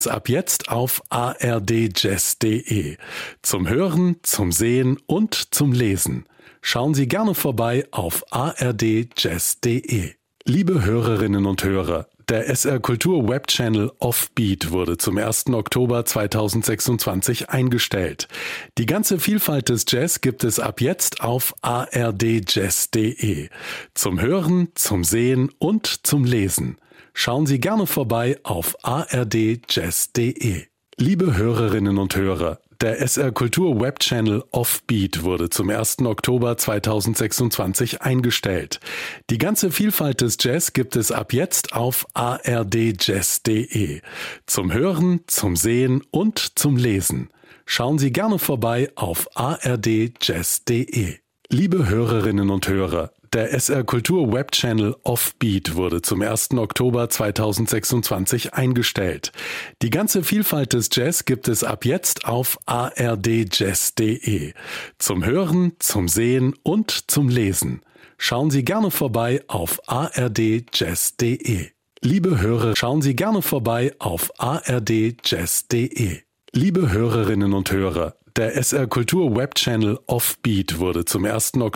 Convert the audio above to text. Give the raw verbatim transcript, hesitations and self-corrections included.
Ab jetzt auf a r d jazz punkt d e. Zum Hören, zum Sehen und zum Lesen. Schauen Sie gerne vorbei auf a r d jazz punkt d e. Liebe Hörerinnen und Hörer, der S R Kultur Webchannel Offbeat wurde zum ersten Oktober zweitausendsechsundzwanzig eingestellt. Die ganze Vielfalt des Jazz gibt es ab jetzt auf a r d jazz punkt d e. Zum Hören, zum Sehen und zum Lesen. Schauen Sie gerne vorbei auf a r d jazz punkt d e. Liebe Hörerinnen und Hörer, der S R Kultur Webchannel Offbeat wurde zum ersten Oktober zweitausendsechsundzwanzig eingestellt. Die ganze Vielfalt des Jazz gibt es ab jetzt auf a r d jazz punkt d e. Zum Hören, zum Sehen und zum Lesen. Schauen Sie gerne vorbei auf a r d jazz punkt d e. Liebe Hörerinnen und Hörer, der S R Kultur Webchannel Offbeat wurde zum ersten Oktober zweitausendsechsundzwanzig eingestellt. Die ganze Vielfalt des Jazz gibt es ab jetzt auf a r d jazz punkt d e. Zum Hören, zum Sehen und zum Lesen. Schauen Sie gerne vorbei auf a r d jazz punkt d e. Liebe Hörer, schauen Sie gerne vorbei auf a r d jazz punkt d e. Liebe Hörerinnen und Hörer, der S R Kultur Webchannel Offbeat wurde zum ersten Oktober